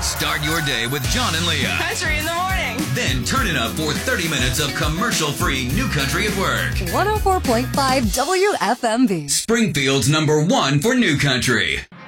Start your day with John and Leah. Country in the morning. Then turn it up for 30 minutes of commercial-free New Country at Work. 104.5 WFMB. Springfield's #1 for New Country.